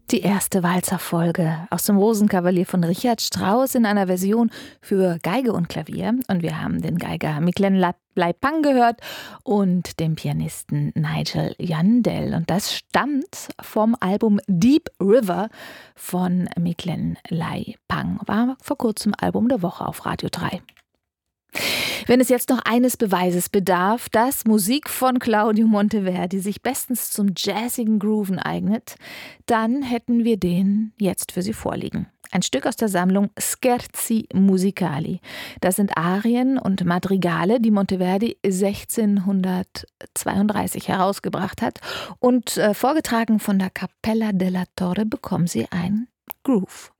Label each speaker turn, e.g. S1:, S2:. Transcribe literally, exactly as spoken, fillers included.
S1: Die erste Walzerfolge aus dem Rosenkavalier von Richard Strauss in einer Version für Geige und Klavier. Und wir haben den Geiger Miclen Laipang gehört und den Pianisten Nigel Yandell. Und das stammt vom Album Deep River von Miclen Laipang. War vor kurzem Album der Woche auf Radio drei. Wenn es jetzt noch eines Beweises bedarf, dass Musik von Claudio Monteverdi sich bestens zum jazzigen Grooven eignet, dann hätten wir den jetzt für Sie vorliegen. Ein Stück aus der Sammlung Scherzi Musicali. Das sind Arien und Madrigale, die Monteverdi sechzehnhundertzweiunddreißig herausgebracht hat. Und äh, vorgetragen von der Cappella della Torre bekommen Sie ein Groove.